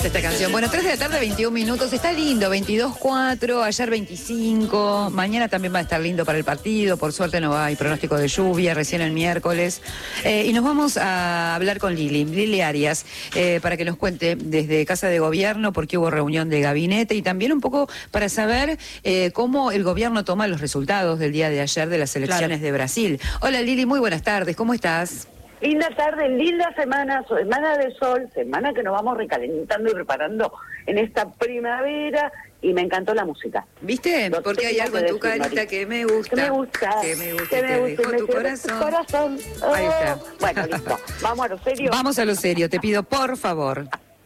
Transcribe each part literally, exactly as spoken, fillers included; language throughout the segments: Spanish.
encanta esta canción. Bueno, tres de la tarde, veintiún minutos. Está lindo, veintidós cuatro, ayer veinticinco. Mañana también va a estar lindo para el partido. Por suerte no hay pronóstico de lluvia, recién el miércoles. Eh, y nos vamos a hablar con Lili, Lili Arias, eh, para que nos cuente desde Casa de Gobierno por qué hubo reunión de gabinete y también un poco para saber eh, cómo el gobierno toma los resultados del día de ayer de las elecciones claro. de Brasil. Hola Lili, muy buenas tardes, ¿cómo estás? Linda tarde, linda semana, semana de sol, semana que nos vamos recalentando y preparando en esta primavera, y me encantó la música. ¿Viste? Lo Porque hay algo en tu carita Marita. que me gusta. Que me gusta. Que me gusta. Que me gusta. Te dejó tu corazón. corazón. Oh. Ahí está. Bueno, listo. Vamos a lo serio. Vamos a lo serio, te pido por favor.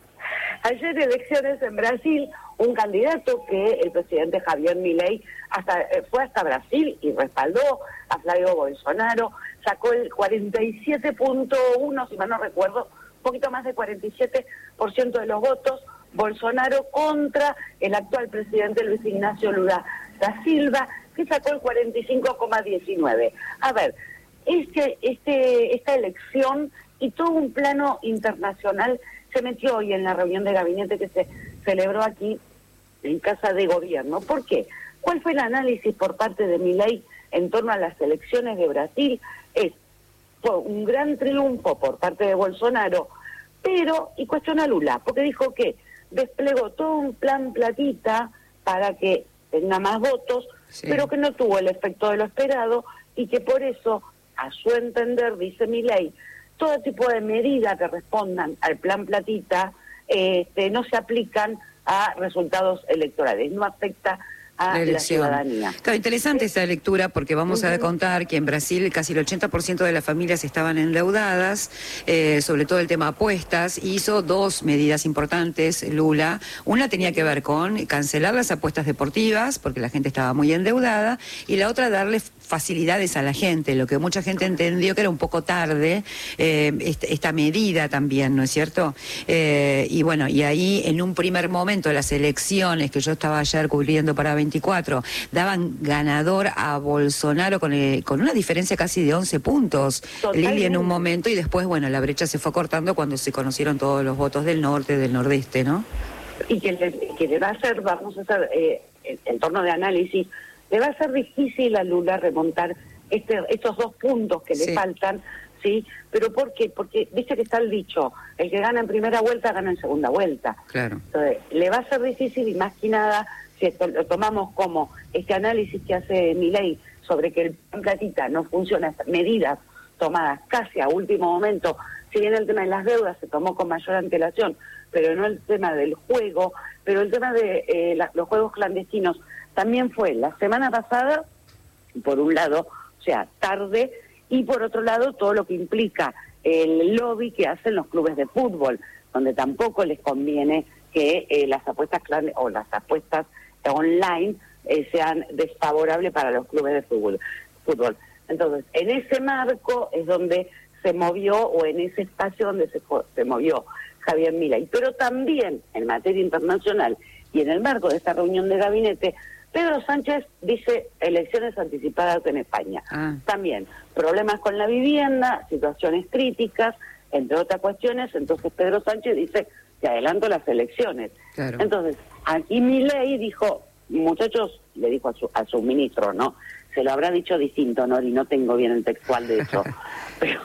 Ayer elecciones en Brasil, un candidato que el presidente Javier Milei hasta eh, fue hasta Brasil y respaldó a Flavio Bolsonaro, sacó el cuarenta y siete punto uno, si mal no recuerdo, un poquito más de cuarenta y siete por ciento de los votos, Bolsonaro contra el actual presidente Luis Ignacio Lula da Silva, que sacó el cuarenta y cinco coma diecinueve. A ver, este, este, esta elección y todo un plano internacional se metió hoy en la reunión de gabinete que se celebró aquí en Casa de Gobierno. ¿Por qué? ¿Cuál fue el análisis por parte de Milei en torno a las elecciones de Brasil? Es fue un gran triunfo por parte de Bolsonaro, pero, y cuestiona a Lula, porque dijo que desplegó todo un plan platita para que tenga más votos, sí. pero que no tuvo el efecto de lo esperado, y que por eso, a su entender, dice Milei, todo tipo de medidas que respondan al plan platita este, no se aplican a resultados electorales, no afecta a la, la ciudadanía. Claro, interesante esta lectura porque vamos uh-huh. a contar que en Brasil casi el ochenta por ciento de las familias estaban endeudadas, eh, sobre todo el tema apuestas. Hizo dos medidas importantes, Lula. Una tenía que ver con cancelar las apuestas deportivas porque la gente estaba muy endeudada, y la otra darle facilidades a la gente, lo que mucha gente entendió que era un poco tarde, eh, esta, esta medida también, ¿no es cierto? Eh, y bueno, y ahí en un primer momento las elecciones que yo estaba ayer cubriendo para veinticuatro, daban ganador a Bolsonaro con, el, con una diferencia casi de once puntos, Totalmente. Lili, en un momento, y después, bueno, la brecha se fue cortando cuando se conocieron todos los votos del norte, del nordeste, ¿no? Y que le, que le va a hacer, vamos a hacer, eh, en torno de análisis, le va a ser difícil a Lula remontar este, estos dos puntos que sí. le faltan, ¿sí? ¿Pero por qué? Porque, viste que está el dicho, el que gana en primera vuelta gana en segunda vuelta. Claro. Entonces, le va a ser difícil, y más que nada, si esto lo tomamos como este análisis que hace Milei sobre que el plan platita no funciona, medidas tomadas casi a último momento, si bien el tema de las deudas se tomó con mayor antelación, pero no el tema del juego, pero el tema de eh, la, los juegos clandestinos también fue la semana pasada, por un lado, o sea, tarde, y por otro lado todo lo que implica el lobby que hacen los clubes de fútbol, donde tampoco les conviene que eh, las apuestas cland- o las apuestas online eh, sean desfavorables para los clubes de fútbol. fútbol. Entonces, en ese marco es donde se movió, o en ese espacio donde se, se movió Javier Milei. Pero también en materia internacional y en el marco de esta reunión de gabinete, Pedro Sánchez dice elecciones anticipadas en España. Ah. También problemas con la vivienda, situaciones críticas, entre otras cuestiones. Entonces Pedro Sánchez dice que adelanto las elecciones. Claro. Entonces, aquí Milei dijo, muchachos, le dijo a su, a su ministro, ¿no? Se lo habrá dicho distinto, ¿no? Y no tengo bien el textual de eso. Pero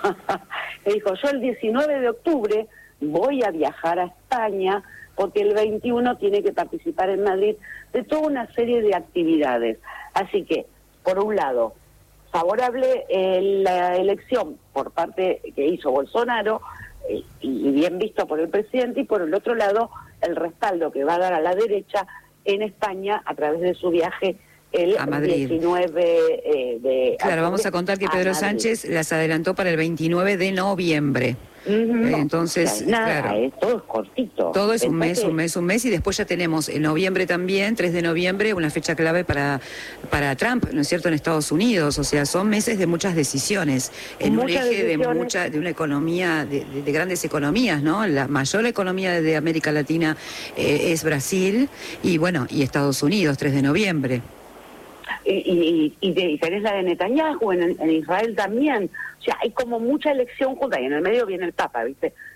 le dijo, yo el diecinueve de octubre voy a viajar a España porque el veintiuno tiene que participar en Madrid de toda una serie de actividades. Así que, por un lado, favorable eh, la elección por parte que hizo Bolsonaro, eh, y bien visto por el presidente, y por el otro lado, el respaldo que va a dar a la derecha en España a través de su viaje el a Madrid. diecinueve eh, de... Claro, vamos a contar que Pedro Sánchez las adelantó para el veintinueve de noviembre. Uh-huh. Entonces, o sea, nada, claro, es, todo es cortito. Todo es un mes, que... un mes, un mes, y después ya tenemos en noviembre también, tres de noviembre, una fecha clave para para Trump, ¿no es cierto?, en Estados Unidos. O sea, son meses de muchas decisiones, en muchas un eje decisiones. de mucha de una economía, de, de, de grandes economías, ¿no? La mayor economía de América Latina eh, es Brasil, y bueno, y Estados Unidos, tres de noviembre. Y, y, y, de, y tenés la de Netanyahu en, en Israel también. O sea, hay como mucha elección junta, y en el medio viene el Papa, ¿viste?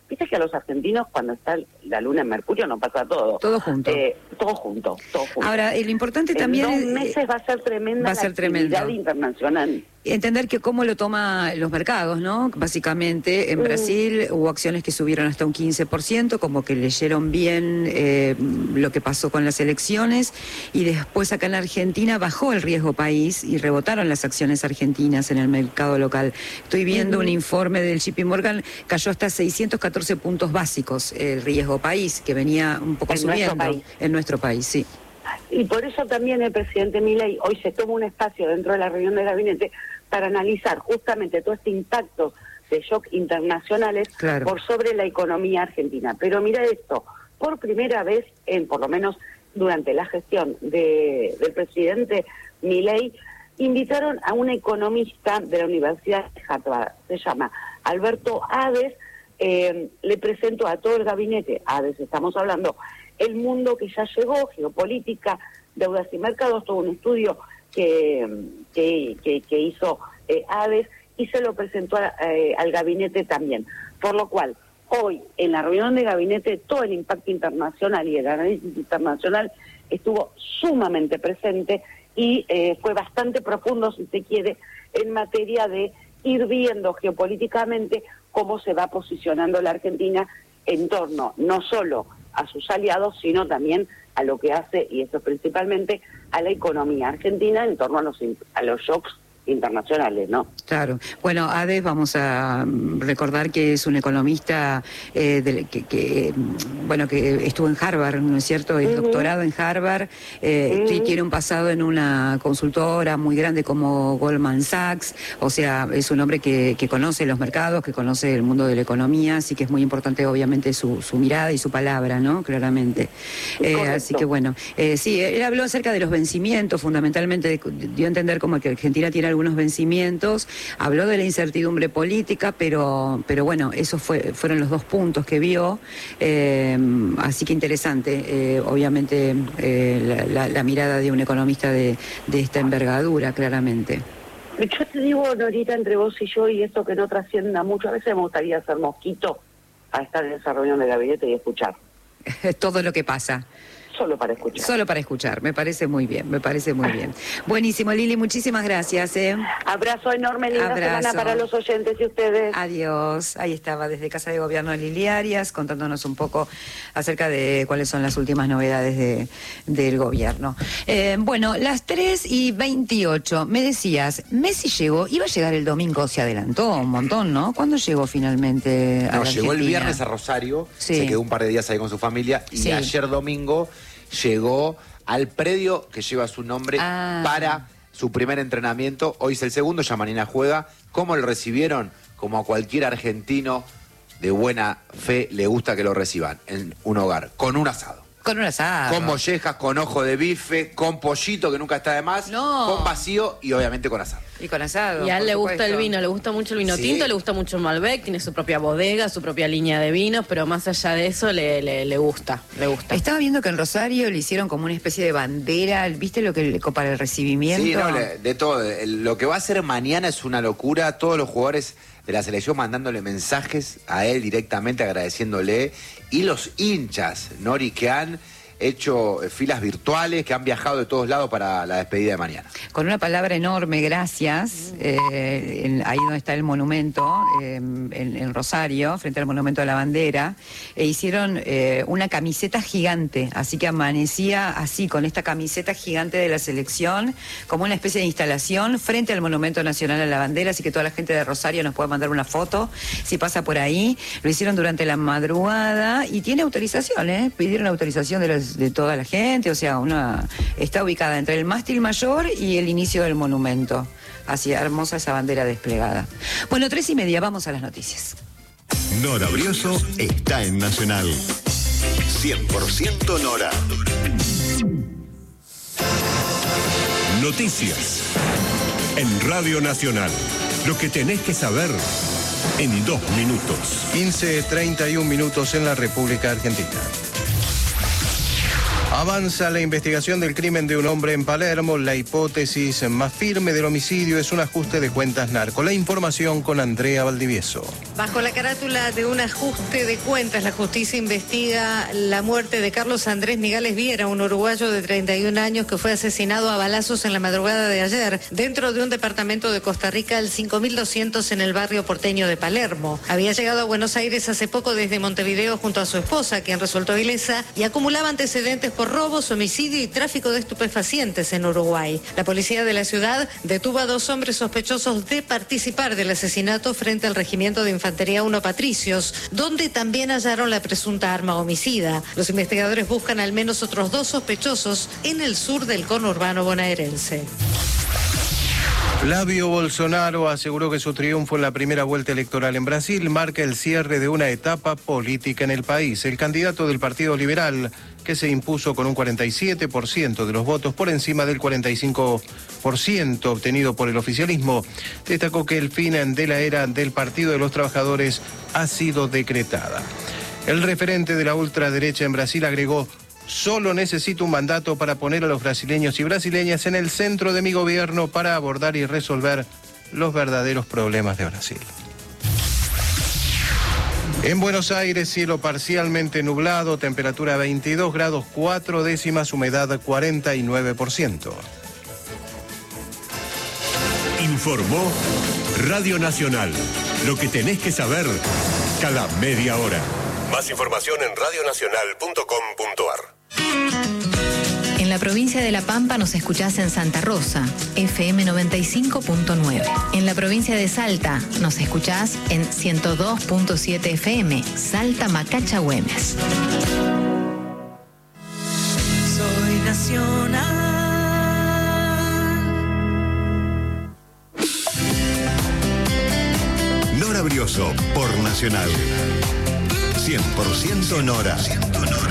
Viste que a los argentinos cuando está la luna en Mercurio no pasa todo. Todo junto. Eh, todo junto, todo junto. Ahora, lo importante también en dos es... meses va a ser tremenda va a ser la actividad tremendo. internacional. Entender que cómo lo toman los mercados, ¿no? Básicamente, en Brasil hubo acciones que subieron hasta un quince por ciento, como que leyeron bien eh, lo que pasó con las elecciones, y después acá en Argentina bajó el riesgo país y rebotaron las acciones argentinas en el mercado local. Estoy viendo uh-huh. un informe del J P Morgan, cayó hasta seiscientos catorce puntos básicos el riesgo país, que venía un poco en subiendo nuestro país. en nuestro país, sí. Y por eso también el presidente Milei hoy se toma un espacio dentro de la reunión de gabinete para analizar justamente todo este impacto de shock internacionales claro. por sobre la economía argentina. Pero mira esto, por primera vez, en por lo menos durante la gestión de, del presidente Milei, invitaron a un economista de la Universidad de Harvard, se llama Alberto Hades, eh, le presentó a todo el gabinete, Hades estamos hablando, el mundo que ya llegó, geopolítica, deudas y mercados, todo un estudio que, que, que, que hizo eh, Hades y se lo presentó a, eh, al gabinete también. Por lo cual, hoy en la reunión de gabinete, todo el impacto internacional y el análisis internacional estuvo sumamente presente y eh, fue bastante profundo, si se quiere, en materia de ir viendo geopolíticamente cómo se va posicionando la Argentina en torno no solo a sus aliados, sino también a lo que hace, y eso principalmente, a la economía argentina en torno a los, a los shocks internacionales, ¿no? Claro. Bueno, Hades, vamos a recordar que es un economista eh, de, que, que, bueno, que estuvo en Harvard, ¿no es cierto? Es uh-huh. doctorado en Harvard, eh, uh-huh. tiene un pasado en una consultora muy grande como Goldman Sachs, o sea, es un hombre que, que conoce los mercados, que conoce el mundo de la economía, así que es muy importante, obviamente, su, su mirada y su palabra, ¿no? Claramente. Eh, así que, bueno, eh, sí, él habló acerca de los vencimientos, fundamentalmente, dio a entender como que Argentina tiene algunos vencimientos, habló de la incertidumbre política, pero pero bueno, esos fue, fueron los dos puntos que vio, eh, así que interesante, eh, obviamente, eh, la, la, la mirada de un economista de, de esta envergadura, claramente. Yo te digo, Norita, entre vos y yo, y esto que no trascienda mucho, a veces me gustaría ser mosquito a estar en esa reunión de gabinete y escuchar. Todo lo que pasa. Solo para escuchar. Solo para escuchar, me parece muy bien, me parece muy bien. Buenísimo, Lili, muchísimas gracias. ¿eh? Abrazo enorme, linda Abrazo. semana para los oyentes y ustedes. Adiós. Ahí estaba desde Casa de Gobierno Lili Arias, contándonos un poco acerca de cuáles son las últimas novedades de, del gobierno. Eh, bueno, las tres y veintiocho, me decías, Messi llegó, iba a llegar el domingo, se adelantó un montón, ¿no? ¿Cuándo llegó finalmente a No, la llegó el Argentina? viernes a Rosario, sí. se quedó un par de días ahí con su familia, y sí. ayer domingo llegó al predio que lleva su nombre ah. para su primer entrenamiento. Hoy es el segundo, ya mañana juega. ¿Cómo lo recibieron? Como a cualquier argentino de buena fe le gusta que lo reciban en un hogar, con un asado. Con un asado. Con mollejas, con ojo de bife, con pollito, que nunca está de más, no. con vacío y obviamente con asado. Y con asado. Y a él le supuesto. gusta el vino, le gusta mucho el vino sí. tinto, le gusta mucho el Malbec, tiene su propia bodega, su propia línea de vinos, pero más allá de eso le, le, le gusta, le gusta. Estaba viendo que en Rosario le hicieron como una especie de bandera, ¿viste lo que para el recibimiento? Sí, no, de todo. Lo que va a hacer mañana es una locura, todos los jugadores de la selección mandándole mensajes a él directamente, agradeciéndole, y los hinchas, Nori, que han hecho filas virtuales, que han viajado de todos lados para la despedida de mañana. Con una palabra enorme, gracias, eh, en, ahí donde está el monumento, eh, en, en Rosario, frente al monumento de la bandera, e hicieron eh, una camiseta gigante, así que amanecía así, con esta camiseta gigante de la selección, como una especie de instalación frente al monumento nacional a la bandera, así que toda la gente de Rosario nos puede mandar una foto, si pasa por ahí. Lo hicieron durante la madrugada y tiene autorización, ¿eh? Pidieron autorización de los de toda la gente, o sea, una está ubicada entre el mástil mayor y el inicio del monumento. Así, hermosa esa bandera desplegada. Bueno, tres y media, vamos a las noticias. Nora Brioso está en Nacional. cien por ciento Nora. Noticias en Radio Nacional. Lo que tenés que saber en dos minutos. quince treinta y un minutos en la República Argentina. Avanza la investigación del crimen de un hombre en Palermo. La hipótesis más firme del homicidio es un ajuste de cuentas narco. La información con Andrea Valdivieso. Bajo la carátula de un ajuste de cuentas, la justicia investiga la muerte de Carlos Andrés Migales Viera, un uruguayo de treinta y un años que fue asesinado a balazos en la madrugada de ayer dentro de un departamento de Costa Rica, el cinco mil doscientos, en el barrio porteño de Palermo. Había llegado a Buenos Aires hace poco desde Montevideo junto a su esposa, quien resultó ilesa, y acumulaba antecedentes por robos, homicidio y tráfico de estupefacientes en Uruguay. La policía de la ciudad detuvo a dos hombres sospechosos de participar del asesinato frente al Regimiento de Infantería uno Patricios, donde también hallaron la presunta arma homicida. Los investigadores buscan al menos otros dos sospechosos en el sur del conurbano bonaerense. Flavio Bolsonaro aseguró que su triunfo en la primera vuelta electoral en Brasil marca el cierre de una etapa política en el país. El candidato del Partido Liberal, que se impuso con un cuarenta y siete por ciento de los votos por encima del cuarenta y cinco por ciento obtenido por el oficialismo, destacó que el fin de la era del Partido de los Trabajadores ha sido decretada. El referente de la ultraderecha en Brasil agregó: solo necesito un mandato para poner a los brasileños y brasileñas en el centro de mi gobierno para abordar y resolver los verdaderos problemas de Brasil. En Buenos Aires, cielo parcialmente nublado, temperatura veintidós grados cuatro décimas, humedad cuarenta y nueve por ciento. Informó Radio Nacional. Lo que tenés que saber cada media hora. Más información en radio nacional punto com punto ar. En la provincia de La Pampa nos escuchás en Santa Rosa, F M noventa y cinco punto nueve. En la provincia de Salta nos escuchás en ciento dos punto siete F M, Salta Macacha Güemes. Soy nacional. Nora Brioso por Nacional. cien por ciento Nora.